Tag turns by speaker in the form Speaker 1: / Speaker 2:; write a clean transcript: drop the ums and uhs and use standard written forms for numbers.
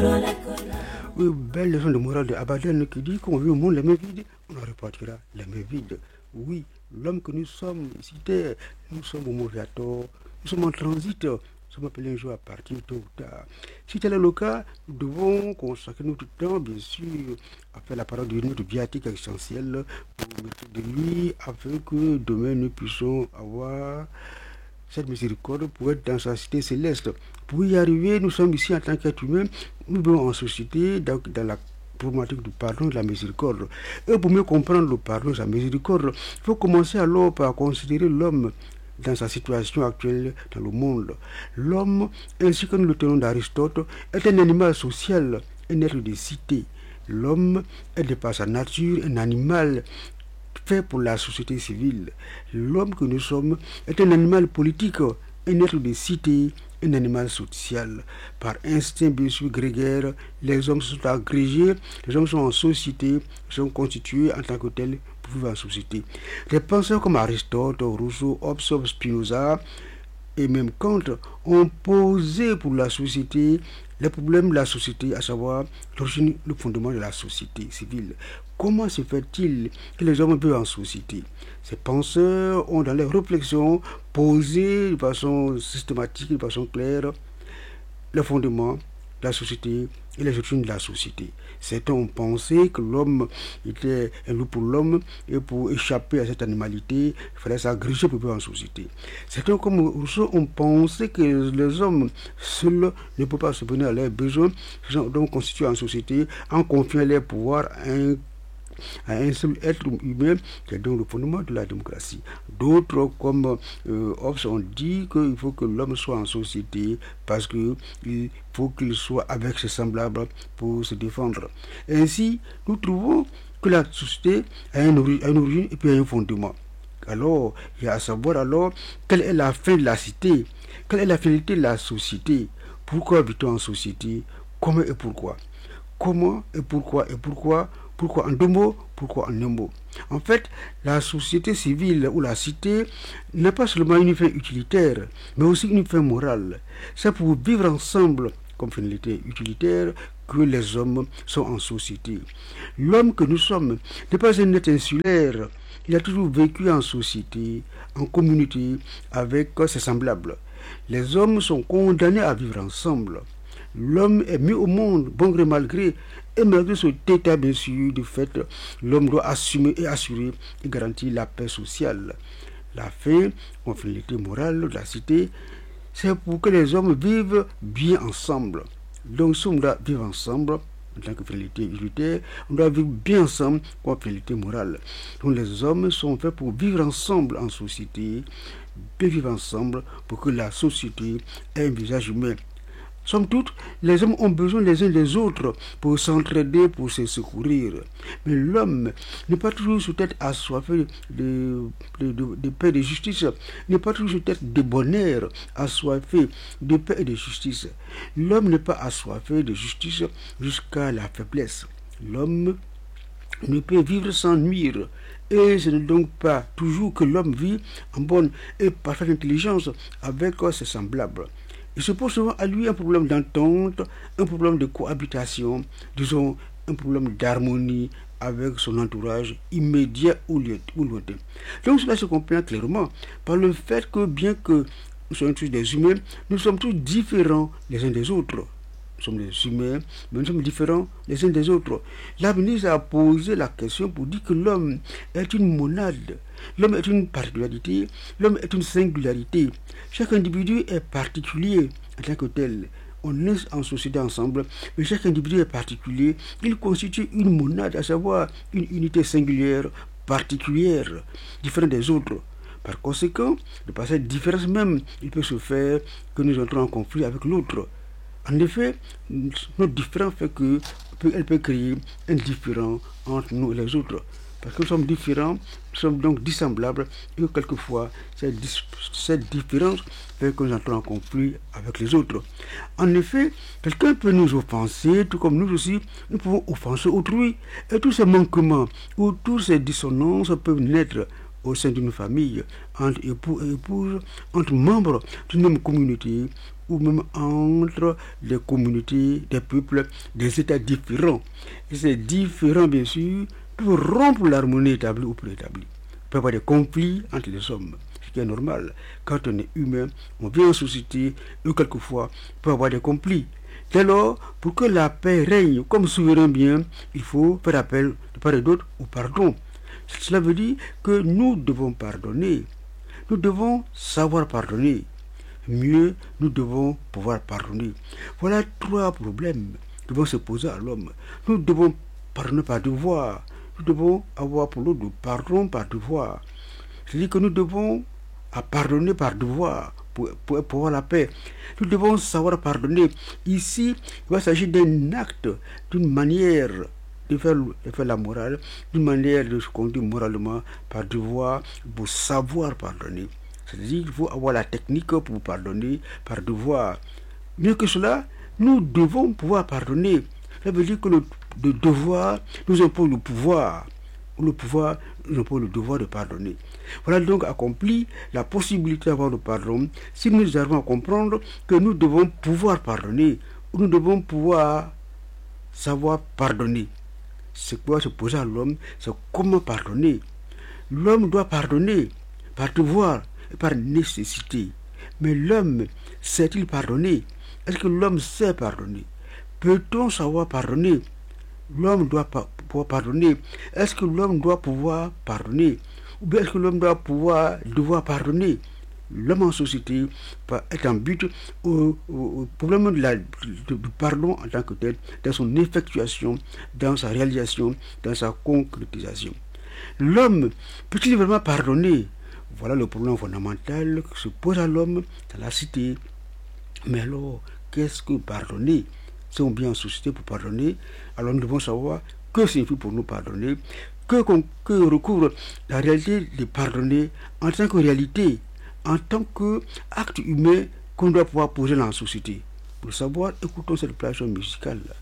Speaker 1: Oui, belle leçon de morale de Abadan qui dit qu'on vit au monde les mains vides, on en repartira les mains vides. Oui, l'homme que nous sommes, nous sommes au mauvais tort, nous sommes en transit, nous sommes appelés un jour à partir tôt ou tard. Si tel est le cas, nous devons consacrer notre temps, bien sûr, à faire la parole de notre viatique essentielle pour mettre de lui, afin que demain nous puissions avoir cette miséricorde pour être dans sa cité céleste. Pour y arriver, nous sommes ici en tant qu'êtres humains, nous vivons en société, dans la problématique du pardon et de la miséricorde. Et pour mieux comprendre le pardon et la miséricorde, il faut commencer alors par considérer l'homme dans sa situation actuelle dans le monde. L'homme, ainsi que nous le tenons d'Aristote, est un animal social, un être de cité. L'homme est de par sa nature un animal fait pour la société civile. L'homme que nous sommes est un animal politique, un être de cité, un animal social. Par instinct bien sûr grégaire, les hommes sont agrégés, les hommes sont en société, sont constitués en tant que tels pour vivre en société. Des penseurs comme Aristote, Rousseau, Hobbes, Spinoza et même Kant ont posé pour la société les problèmes de la société, à savoir l'origine, le fondement de la société civile. Comment se fait-il que les hommes vivent en société? Ces penseurs ont dans leurs réflexions posé de façon systématique, de façon claire, le fondement de la société et les origines de la société. Certains ont pensé que l'homme était un loup pour l'homme et pour échapper à cette animalité, il fallait s'agriger pour vivre en société. Certains comme Rousseau ont pensé que les hommes seuls ne peuvent pas subvenir à leurs besoins, ils sont donc constitués en société en confiant leurs pouvoirs à un seul être humain, qui est donc le fondement de la démocratie. D'autres, comme Hobbes, ont dit qu'il faut que l'homme soit en société parce qu'il faut qu'il soit avec ses semblables pour se défendre. Ainsi, nous trouvons que la société a une origine et puis un fondement. Alors, il y a à savoir alors quelle est la fin de la cité, quelle est la finalité de la société, pourquoi vit-on en société, comment et pourquoi. Comment et pourquoi pourquoi en deux mots, pourquoi en un mot. En fait, la société civile ou la cité n'a pas seulement une fin utilitaire, mais aussi une fin morale. C'est pour vivre ensemble comme finalité utilitaire que les hommes sont en société. L'homme que nous sommes n'est pas un être insulaire. Il a toujours vécu en société, en communauté, avec ses semblables. Les hommes sont condamnés à vivre ensemble. L'homme est mis au monde, bon gré mal gré, et malgré cet état, bien sûr, de fait, l'homme doit assumer et assurer et garantir la paix sociale. La fin, en finalité morale de la cité, c'est pour que les hommes vivent bien ensemble. Donc, si on doit vivre ensemble, en tant que finalité utilitaire, on doit vivre bien ensemble comme finalité morale. Donc, les hommes sont faits pour vivre ensemble en société, bien vivre ensemble pour que la société ait un visage humain. Somme toute, les hommes ont besoin les uns des autres pour s'entraider, pour se secourir. Mais l'homme n'est pas toujours sur tête assoiffé de paix et de justice, n'est pas toujours sur tête de bonheur, assoiffé de paix et de justice. L'homme n'est pas assoiffé de justice jusqu'à la faiblesse. L'homme ne peut vivre sans nuire. Et ce n'est donc pas toujours que l'homme vit en bonne et parfaite intelligence avec ses semblables. Il se pose souvent à lui un problème d'entente, un problème de cohabitation, disons un problème d'harmonie avec son entourage immédiat ou lointain. Donc cela se comprend clairement par le fait que bien que nous soyons tous des humains, nous sommes tous différents les uns des autres. Nous sommes des humains, mais nous sommes différents les uns des autres. L'avenir a posé la question pour dire que l'homme est une monade. L'homme est une particularité, l'homme est une singularité. Chaque individu est particulier en tant que tel. On est en société ensemble, mais chaque individu est particulier. Il constitue une monade, à savoir une unité singulière, particulière, différente des autres. Par conséquent, de par cette différence même, il peut se faire que nous entrons en conflit avec l'autre. En effet, notre différence fait qu'elle peut créer un différent entre nous et les autres. Parce que nous sommes différents, nous sommes donc dissemblables, et que quelquefois, cette différence fait que nous entrons en conflit avec les autres. En effet, quelqu'un peut nous offenser, tout comme nous aussi, nous pouvons offenser autrui. Et tous ces manquements, ou toutes ces dissonances peuvent naître au sein d'une famille, entre époux et épouses, entre membres d'une même communauté, ou même entre les communautés, des peuples, des États différents. Et ces différents, bien sûr, peuvent rompre l'harmonie établie ou préétablie. Il peut y avoir des conflits entre les hommes, ce qui est normal. Quand on est humain, on vit en société, et quelquefois, il peut y avoir des conflits. Dès lors, pour que la paix règne comme souverain bien, il faut faire appel de part et d'autre au pardon. Cela veut dire que nous devons pardonner. Nous devons savoir pardonner. Mieux, nous devons pouvoir pardonner. Voilà 3 problèmes qui vont se poser à l'homme. Nous devons pardonner par devoir. Nous devons avoir pour l'autre du pardon par devoir. C'est-à-dire que nous devons pardonner par devoir pour avoir la paix. Nous devons savoir pardonner. Ici, il va s'agir d'un acte, d'une manière de faire la morale, d'une manière de se conduire moralement par devoir, pour savoir pardonner. C'est-à-dire qu'il faut avoir la technique pour pardonner par devoir. Mieux que cela, nous devons pouvoir pardonner. Ça veut dire que le devoir nous impose le pouvoir. Le pouvoir nous impose le devoir de pardonner. Voilà donc accompli la possibilité d'avoir le pardon si nous arrivons à comprendre que nous devons pouvoir pardonner, ou nous devons pouvoir savoir pardonner. Ce qui doit se poser à l'homme, c'est comment pardonner. L'homme doit pardonner par devoir et par nécessité. Mais l'homme sait-il pardonner? Est-ce que l'homme sait pardonner? Peut-on savoir pardonner? L'homme doit pouvoir pardonner. Est-ce que l'homme doit pouvoir pardonner? Ou bien est-ce que l'homme doit devoir pardonner? L'homme en société est en but au problème du pardon en tant que tel, dans son effectuation, dans sa réalisation, dans sa concrétisation. L'homme peut-il vraiment pardonner? Voilà le problème fondamental qui se pose à l'homme dans la cité. Mais alors, qu'est-ce que pardonner? Si on vient en société pour pardonner, alors nous devons savoir que signifie pour nous pardonner, que recouvre la réalité de pardonner en tant que réalité, en tant qu'acte humain qu'on doit pouvoir poser dans la société. Pour le savoir, écoutons cette plage musicale.